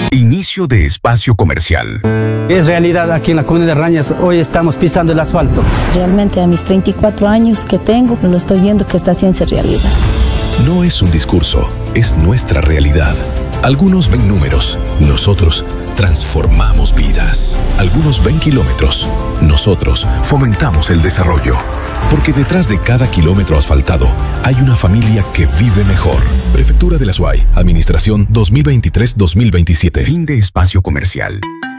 Inicio de espacio comercial. Es realidad aquí en la comunidad de Rañas, hoy estamos pisando el asfalto. Realmente a mis 34 años que tengo, lo estoy viendo que está haciendo realidad. No es un discurso, es nuestra realidad. Algunos ven números, nosotros transformamos vidas. Algunos ven kilómetros, nosotros fomentamos el desarrollo. Porque detrás de cada kilómetro asfaltado hay una familia que vive mejor. Prefectura de la Azuay, Administración 2023-2027. Fin de espacio comercial.